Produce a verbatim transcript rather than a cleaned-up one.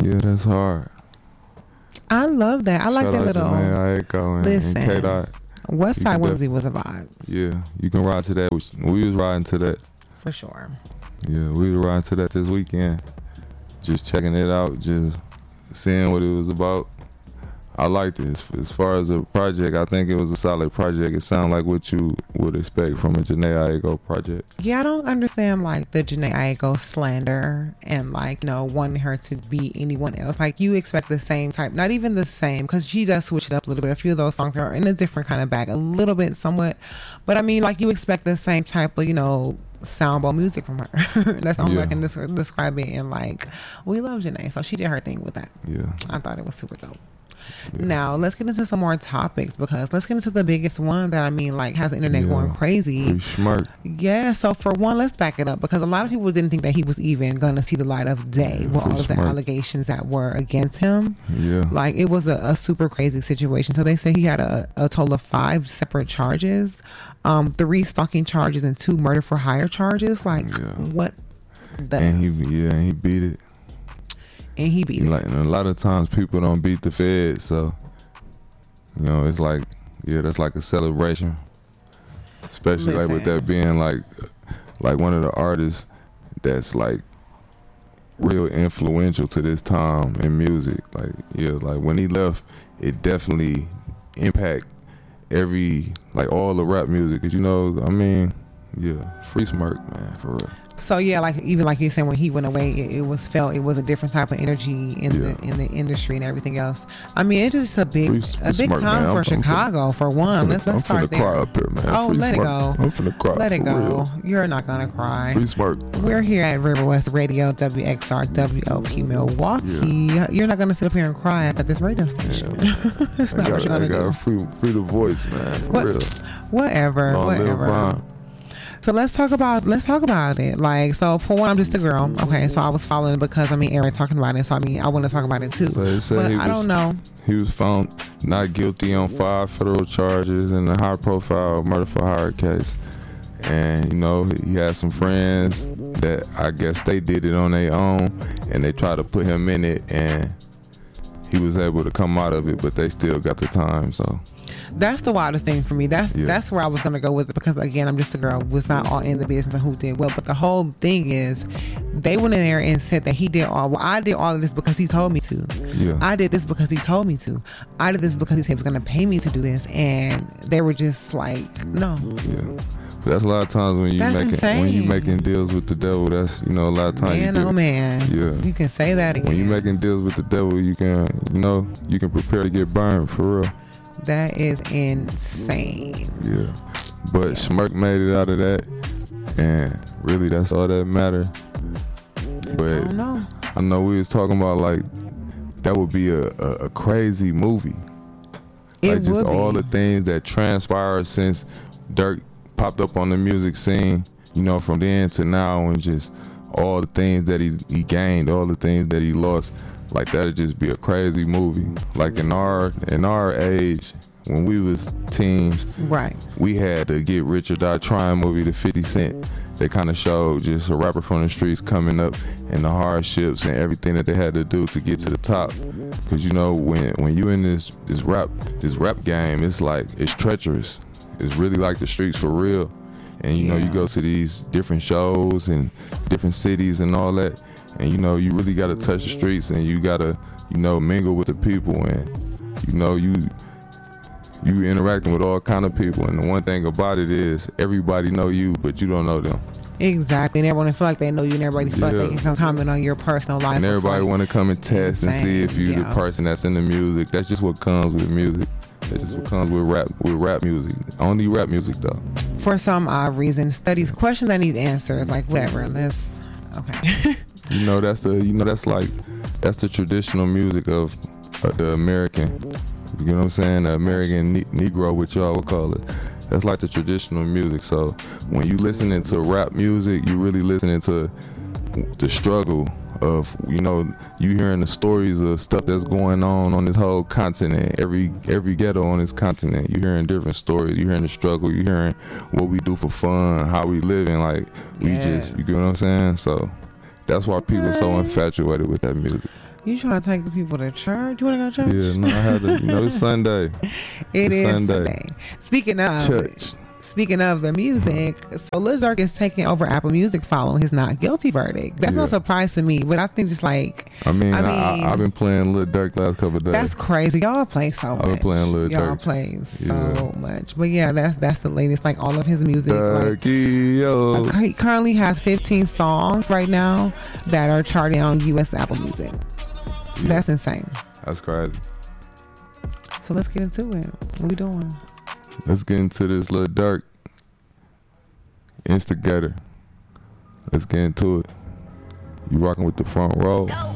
Yeah, that's hard. I love that. I like Shout that out little. Janae Aiko and, Listen, and K-Dot. West You Side can Whimsy was a vibe Yeah, you can ride to that. We we was riding to that. for sure. Yeah, we was riding to that this weekend. Just checking it out, just seeing what it was about. I liked it. As, as far as a project, I think it was a solid project. It sounded like what you would expect from a Janae Aiko project. Yeah, I don't understand like the Janae Aiko slander and like, you know, wanting her to be anyone else. Like you expect the same type, not even the same, because she does switch it up a little bit. A few of those songs are in a different kind of bag, a little bit somewhat. But I mean, like you expect the same type of, you know, soundbowl music from her. That's the only way I Yeah. can des- describe it. And like, we love Janae, so she did her thing with that. Yeah. I thought it was super dope. Yeah. Now let's get into some more topics, because let's get into the biggest one that I mean like has the internet Yeah. going crazy. Free Smirk. Yeah, so for one, let's back it up, because a lot of people didn't think that he was even gonna see the light of day Yeah, with Free all of the Smirk. allegations that were against him. Yeah. Like it was a, a super crazy situation. So they say he had a, a total of five separate charges, um, three stalking charges and two murder for hire charges. Like Yeah. what the And he yeah, and he beat it. and he beat it. Like, and a lot of times people don't beat the Fed, so you know it's like yeah, that's like a celebration, especially like with Listen. that being like like one of the artists that's like real influential to this time in music. Like yeah, like when he left, it definitely impact every like all the rap music. 'Cause you know, I mean, yeah, Free Smirk, man, for real. So yeah, like even like you said, when he went away, it, it was felt it was a different type of energy in Yeah. the in the industry and everything else. I mean, it's just a big Free- a Free big Smirk, time man. for I'm- I'm Chicago for one. I'm Let's finna- let's I'm start finna cry there. up here, man. Oh, Free let it Smirk. go. I'm finna cry. Let it for go. real. You're not gonna cry. Free Smirk. We're here at River West Radio, W X R W O P Milwaukee. Yeah. You're not gonna sit up here and cry at this radio station. It's I not what got, you're I gonna got do. free, free the voice, man. For What- real. Whatever, Long live whatever. Vine. So let's talk about let's talk about it. Like, so for one, I'm just a girl. Okay, so I was following it because I mean Aaron talking about it, so I mean I want to talk about it too. So they say but he I was- don't know. He was found not guilty on five federal charges in a high-profile murder for hire case. And, you know, he had some friends that I guess they did it on their own, and they tried to put him in it, and he was able to come out of it, but they still got the time, so. That's the wildest thing for me. That's Yeah. that's where I was gonna go with it, because again, I'm just a girl. Was not all in the business of who did what, but the whole thing is, they went in there and said that he did all. Well, I did all of this because he told me to. Yeah. I did this because he told me to. I did this because he said he was gonna pay me to do this, and they were just like, no. Yeah. But that's a lot of times when you That's making insane. when you making deals with the devil, that's, you know, a lot of times Man, you get oh man. Yeah. You can say that again. When you making deals with the devil, you can, you know, you can prepare to get burned for real. That is insane. Yeah. But Smirk made it out of that, and really that's all that matters. But I don't know. I know we was talking about like that would be a, a, a crazy movie. It Like just would be. all the things that transpired since Dirk popped up on the music scene, you know, from then to now, and just all the things that he, he gained, all the things that he lost. Like that'd just be a crazy movie. Like in our in our age, when we was teens, Right. we had the Get Rich or Die Trying movie, the fifty Cent. They kind of showed just a rapper from the streets coming up and the hardships and everything that they had to do to get to the top. Cause you know when when you in this this rap this rap game, it's like it's treacherous. It's really like the streets for real. And you know, you Yeah. go to these different shows and different cities and all that, and you know, you really gotta touch the streets and you gotta, you know, mingle with the people, and you know, you you interacting with all kind of people. And the one thing about it is everybody know you, but you don't know them. Exactly. And everyone feel like they know you, and everybody feel like Yeah. they can come comment on your personal life. And or everybody like- want to come and test and see if you Insane, the yeah. person that's in the music. That's just what comes with music. That's just what comes with rap with rap music. Only rap music though. for some odd reason, studies questions that need answers, like whatever. Let's okay. You know that's the you know that's like that's the traditional music of uh, the American. You know what I'm saying? The American ne- Negro, what y'all would call it. That's like the traditional music. So when you listening to rap music, you really listening to the struggle of, you know, you hearing the stories of stuff that's going on on this whole continent, every every ghetto on this continent. You hearing different stories. You hearing the struggle. You hearing what we do for fun, how we living. Like we Yes. just, you get what I'm saying? So that's why people are so infatuated with that music. You trying to take the people to church? You want to go to church? Yeah, no, I had to. You know, it's Sunday. It It's is Sunday. Sunday. Speaking of Church. Speaking of the music, so Lil Durk is taking over Apple Music following his not guilty verdict. That's no Yeah. surprise to me, but I think just like I mean, I I mean, I, I've been playing Lil Durk last couple of days. that's crazy. Y'all play so much. I've been playing Lil Y'all Durk. play so Yeah. much. But yeah, that's that's the latest. Like all of his music. Like, Durky, yo. uh, he currently has fifteen songs right now that are charting on U S Apple Music. Yeah, That's insane. that's crazy. So let's get into it. What we doing? Let's get into this Lil Durk instigator. Let's get into it. You rocking with the front row.